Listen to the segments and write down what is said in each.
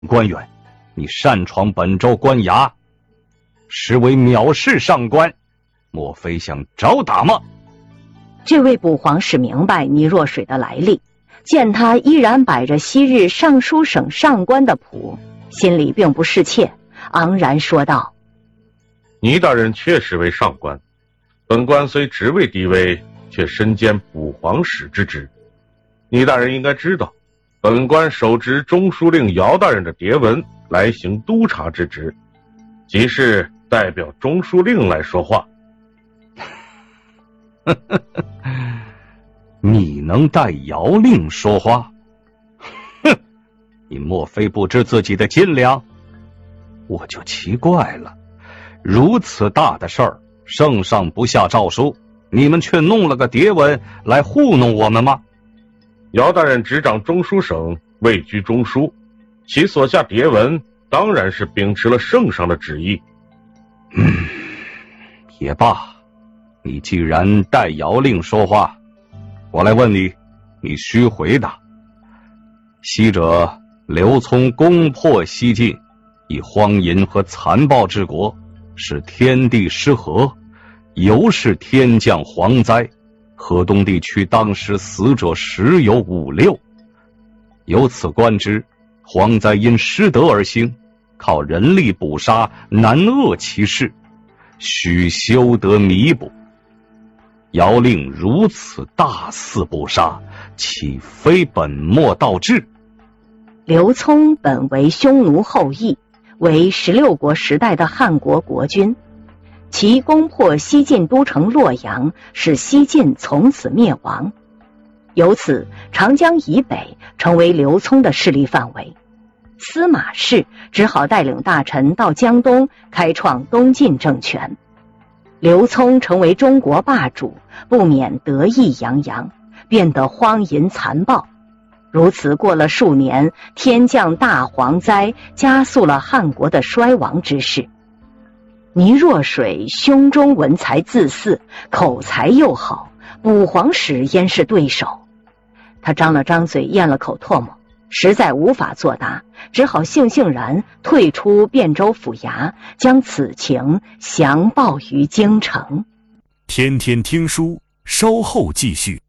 官员，你擅闯本州官衙，实为藐视上官，莫非想找打吗？ 这位捕黄使明白倪若水的来历，见他依然摆着昔日尚书省上官的谱，心里并不是怯，昂然说道： 倪大人确实为上官，本官虽职位低微，却身兼捕黄使之职。倪大人应该知道，本官手执中书令姚大人的牒文来行督察之职，即是代表中书令来说话。 你能代姚令说话？哼，你莫非不知自己的斤两？我就奇怪了，如此大的事儿，圣上不下诏书，你们却弄了个牒文来糊弄我们吗？ 姚大人执掌中书省，位居中书，其所下牒文当然是秉持了圣上的旨意。 也罢，你既然代姚令说话，我来问你，你须回答。昔者刘聪攻破西晋，以荒淫和残暴治国，使天地失和，尤是天降蝗灾，河东地区当时死者实有5、6。由此观之，蝗灾因失德而兴，靠人力捕杀，难遏其事，须修得弥补。姚令如此大肆捕杀，岂非本末倒置？ 刘聪本为匈奴后裔，为16国时代的汉国国君，其攻破西晋都城洛阳，使西晋从此灭亡。由此，长江以北成为刘聪的势力范围。司马氏只好带领大臣到江东，开创东晋政权。刘聪成为中国霸主，不免得意洋洋，变得荒淫残暴。如此过了数年，天降大蝗灾，加速了汉国的衰亡之势。倪若水胸中文才自恃，口才又好，捕黄使焉是对手？他张了张嘴，咽了口唾沫，实在无法作答，只好悻悻然退出汴州府衙，将此情详报于京城。 天天听书，稍后继续。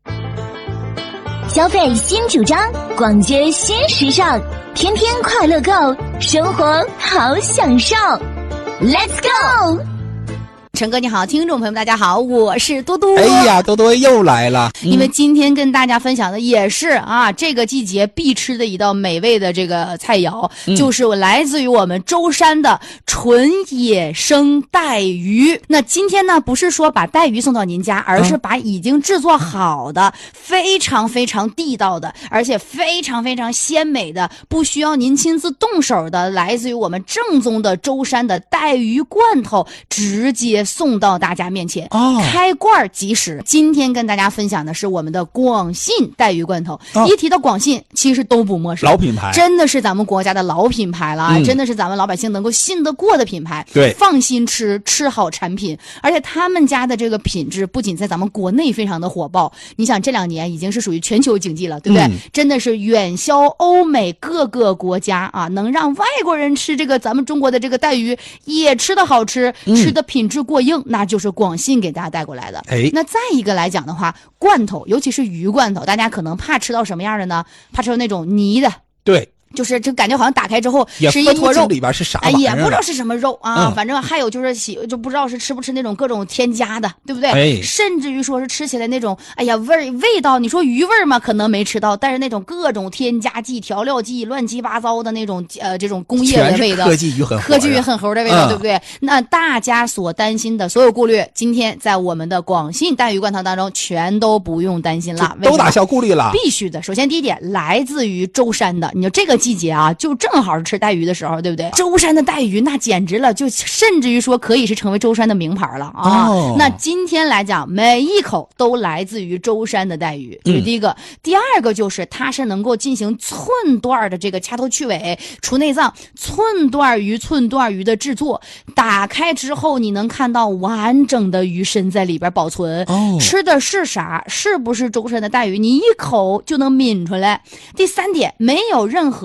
消费新主张，逛街新时尚，天天快乐购，生活好享受。Let's go！ 陈哥你好，听众朋友们大家好，我是多多。 哎呀，多多又来了。 因为今天跟大家分享的也是这个季节必吃的一道美味的这个菜肴，就是来自于我们舟山的纯野生带鱼。那今天呢，不是说把带鱼送到您家，而是把已经制作好的，非常非常地道的，而且非常非常鲜美的，不需要您亲自动手的，来自于我们正宗的舟山的带鱼罐头，直接送到大家面前，开罐即食。今天跟大家分享的是我们的广信带鱼罐头。一提到广信，其实都不陌生， 老品牌， 真的是咱们国家的老品牌了，真的是咱们老百姓能够信得过的品牌。 对， 放心吃好产品，而且他们家的这个品质不仅在咱们国内非常的火爆，你想这2年已经是属于全球经济了，对不对？真的是远销欧美各个国家能让外国人吃这个咱们中国的这个带鱼也吃得好吃，吃的品质过硬，那就是广信给大家带过来的。那再一个来讲的话，罐头尤其是鱼罐头，大家可能怕吃到什么样的呢？怕吃到那种泥的。 对， 就是这感觉好像打开之后是一坨肉， 里边是啥玩意儿也不知道是什么肉反正还有就是就不知道是吃不吃那种各种添加的，对不对？甚至于说是吃起来那种味道，你说鱼味嘛，可能没吃到，但是那种各种添加剂、调料剂、乱七八糟的那种这种工业的味道， 科技与狠活的味道，对不对？那大家所担心的所有顾虑，今天在我们的广信带鱼罐头当中全都不用担心了， 都打消顾虑了。 必须的。首先第一点，来自于舟山的，你说这个季节就正好是吃带鱼的时候，对不对？舟山的带鱼那简直了，就甚至于说可以是成为舟山的名牌了那今天来讲，每一口都来自于舟山的带鱼，这是第一个。第二个就是它是能够进行寸段的这个掐头去尾、除内脏、寸段鱼的制作。打开之后，你能看到完整的鱼身在里边保存。吃的是啥？是不是舟山的带鱼？你一口就能抿出来。第三点，没有任何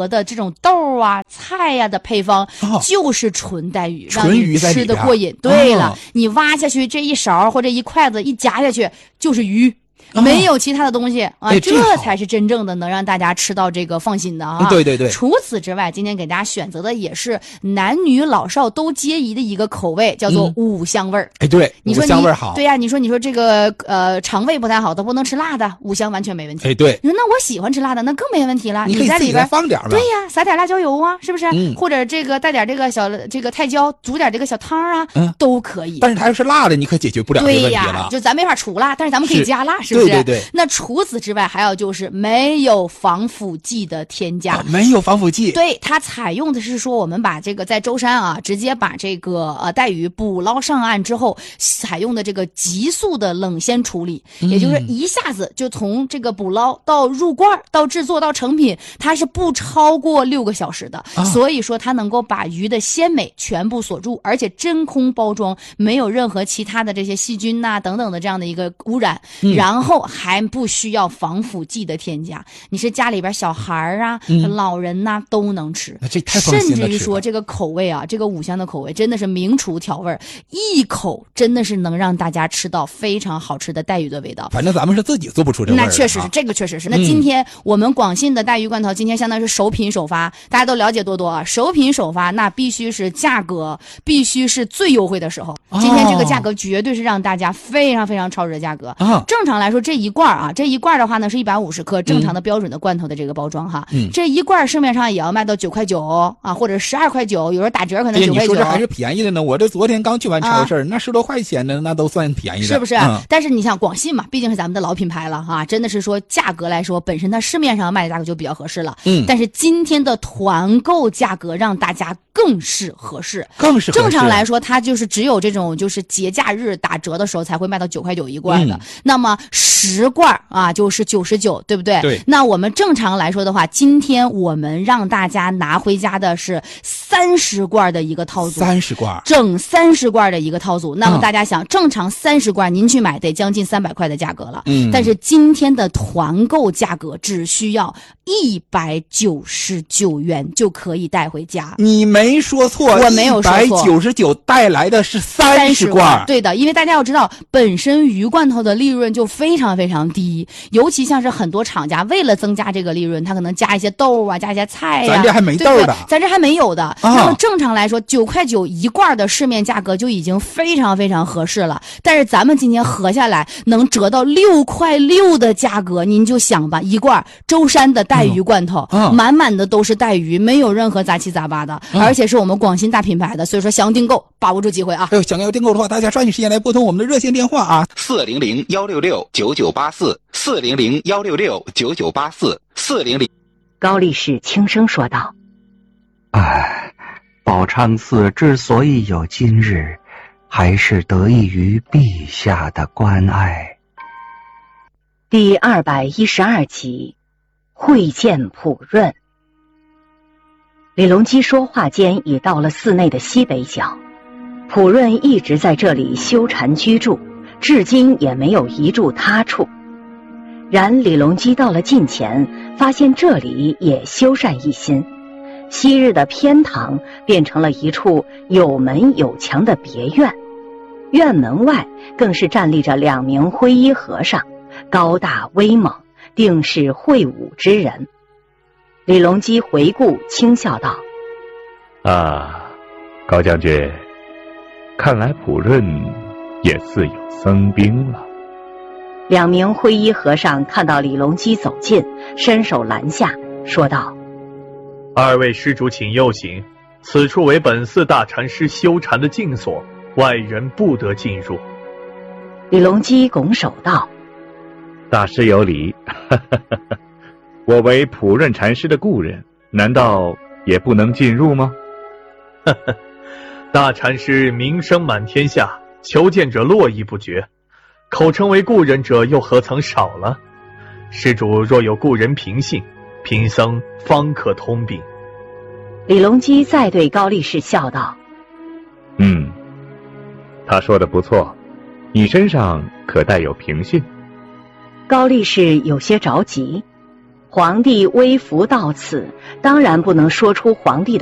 合的这种豆啊、菜呀的配方，就是纯带鱼，让你吃得过瘾。对了，你挖下去这一勺或者一筷子一夹下去就是鱼。没有其他的东西啊，这才是真正的能让大家吃到这个放心的啊！ 对对对。 除此之外，今天给大家选择的也是男女老少都皆宜的一个口味，叫做五香味儿。 对， 你说五香味好。 对呀，你说这个肠胃不太好的不能吃辣的，五香完全没问题。 对。 你说那我喜欢吃辣的，那更没问题了。 你在里边放点吧。 对呀，撒点辣椒油啊，是不是？或者这个带点这个泰椒，煮点这个小汤啊，都可以。 但是它要是辣的，你可解决不了这个问题了。 对呀，就咱没法除辣，但是咱们可以加辣，是不是？ 对对对。 那除此之外，还有就是没有防腐剂的添加， 没有防腐剂。 对，它采用的是说，我们把这个在舟山啊，直接把这个带鱼捕捞上岸之后，采用的这个急速的冷鲜处理，也就是一下子就从这个捕捞到入罐到制作到成品，它是不超过6个小时的，所以说它能够把鱼的鲜美全部锁住，而且真空包装，没有任何其他的这些细菌呐等等的这样的一个污染，然后还不需要防腐剂的添加，你是家里边小孩啊、老人呐都能吃， 这太放心了。 甚至于说这个口味啊，这个五香的口味真的是名厨调味，一口真的是能让大家吃到非常好吃的带鱼的味道。 反正咱们是自己做不出这味儿。 那确实是，这个确实是。那今天我们广信的带鱼罐头，今天相当于是首品首发，大家都了解多多啊。首品首发，那必须是价格必须是最优惠的时候。今天这个价格绝对是让大家非常非常超值的价格。正常来说，这一罐的话呢是150克，正常的标准的罐头的这个包装哈。这一罐市面上也要卖到9块9啊，或者12块9，有时候打折可能9块9。 你说这还是便宜的呢？我这昨天刚去完超市，那10多块钱的那都算便宜的， 是不是？但是你想广信嘛，毕竟是咱们的老品牌了哈，真的是说价格来说，本身它市面上卖的价格就比较合适了。但是今天的团购价格让大家更是合适。正常来说，它就是只有这种就是节假日打折的时候才会卖到9块9一罐的。那么10罐啊，就是99，对不对？ 对。 那我们正常来说的话，今天我们让大家拿回家的是30罐的一个套组，30罐，整30罐的一个套组。那么大家想，正常30罐您去买得将近300块的价格了。但是今天的团购价格只需要199元就可以带回家。 你没说错， 我没有说错 ，199带来的是30罐。 对的，因为大家要知道，本身鱼罐头的利润就非常非常低，尤其像是很多厂家为了增加这个利润，他可能加一些豆啊，加一些菜呀。 咱这还没豆的， 咱这还没有的。那么正常来说，9块9一罐的市面价格就已经非常非常合适了。但是咱们今天合下来能折到6块6的价格，您就想吧，一罐舟山的带鱼罐头，满满的都是带鱼，没有任何杂七杂八的，而且是我们广信大品牌的，所以说想要订购，把握住机会啊！ 想要订购的话，大家抓紧时间来拨通我们的热线电话啊，400-166-9984，400-166-9984，400。 高力士轻声说道：“ 宝昌寺之所以有今日，还是得益于陛下的关爱。” 第212集，会见普润。李隆基说话间已到了寺内的西北角，普润一直在这里修禅居住，至今也没有移住他处。然李隆基到了近前，发现这里也修缮一新，昔日的偏堂变成了一处有门有墙的别院，院门外更是站立着2名灰衣和尚，高大威猛，定是会武之人。李隆基回顾轻笑道：“ 高将军，看来普润也似有僧兵了。 ”2名灰衣和尚看到李隆基走近，伸手拦下，说道：“ 2位施主请右行，此处为本寺大禅师修禅的净所，外人不得进入。” 李隆基拱手道：“ 大师有礼，我为普润禅师的故人，难道也不能进入吗？” 大禅师名声满天下，求见者络绎不绝，口称为故人者又何曾少了？施主若有故人凭信，贫僧方可通禀。 李隆基再对高力士笑道：“ 他说的不错，你身上可带有凭信？” 高力士有些着急， 皇帝微服到此，当然不能说出皇帝的